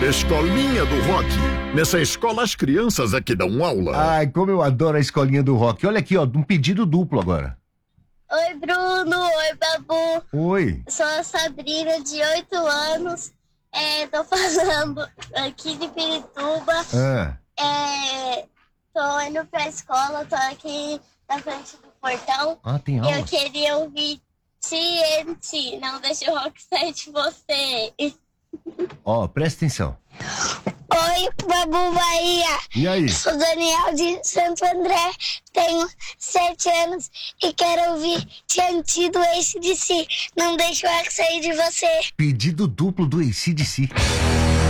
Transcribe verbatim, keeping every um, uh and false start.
Escolinha do Rock. Nessa escola as crianças é que dão aula. Ai, como eu adoro a escolinha do rock. Olha aqui, ó, um pedido duplo agora. Oi, Bruno. Oi, Babu. Oi. Sou a Sabrina, de oito anos. É, tô falando aqui de Pirituba. Ah. É, tô indo pra escola, tô aqui na frente do portão. Ah, tem E aula. eu queria ouvir T N T. Não deixa o rock sair de você. Ó, presta atenção. Oi, Babu Bahia. E aí? Sou Daniel de Santo André, tenho sete anos e quero ouvir T N T do A C/D C. Não deixe o rock sair de você. Pedido duplo do A C/D C.